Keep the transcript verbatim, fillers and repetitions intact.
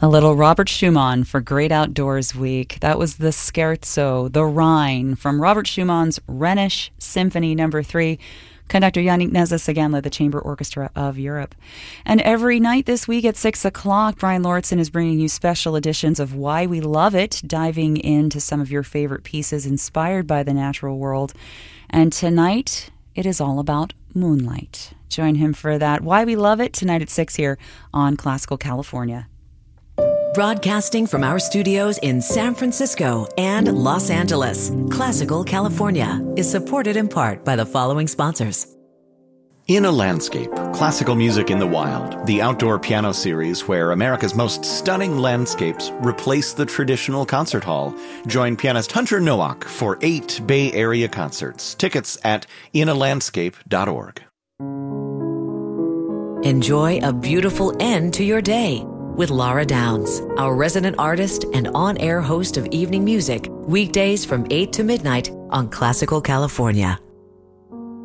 A little Robert Schumann for Great Outdoors Week. That was the Scherzo, the Rhine, from Robert Schumann's Rhenish Symphony Number three. Conductor Yannick Nezis again led the Chamber Orchestra of Europe. And every night this week at six o'clock, Brian Lauritsen is bringing you special editions of Why We Love It, diving into some of your favorite pieces inspired by the natural world. And tonight, it is all about moonlight. Join him for that Why We Love It tonight at six here on Classical California. Broadcasting from our studios in San Francisco and Los Angeles, Classical California is supported in part by the following sponsors. In a Landscape, Classical Music in the Wild, the outdoor piano series where America's most stunning landscapes replace the traditional concert hall. Join pianist Hunter Nowak for eight Bay Area concerts. Tickets at in a landscape dot org. Enjoy a beautiful end to your day with Laura Downs, our resident artist and on-air host of evening music, weekdays from eight to midnight on Classical California.